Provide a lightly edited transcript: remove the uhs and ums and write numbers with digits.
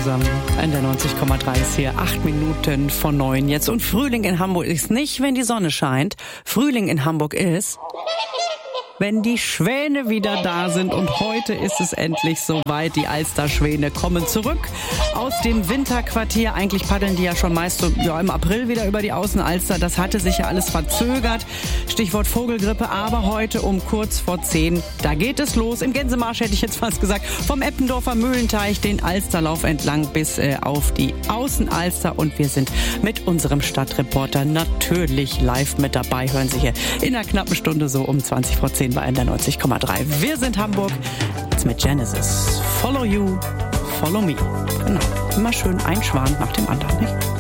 zusammen. In der 90,3 ist hier 8 Minuten vor 9 jetzt. Und Frühling in Hamburg ist nicht, wenn die Sonne scheint. Frühling in Hamburg ist, wenn die Schwäne wieder da sind. Und heute ist es endlich soweit. Die Alsterschwäne kommen zurück aus dem Winterquartier. Eigentlich paddeln die ja schon meist so, im April wieder über die Außenalster. Das hatte sich ja alles verzögert. Stichwort Vogelgrippe. Aber heute um kurz vor 10, da geht es los. Im Gänsemarsch hätte ich jetzt fast gesagt. Vom Eppendorfer Mühlenteich den Alsterlauf entlang bis auf die Außenalster. Und wir sind mit unserem Stadtreporter natürlich live mit dabei. Hören Sie hier in einer knappen Stunde so um 20 vor 10 bei der 90,3. Wir sind Hamburg. Jetzt mit Genesis. Follow you, follow me. Genau. Immer schön ein Schwan nach dem anderen, nicht?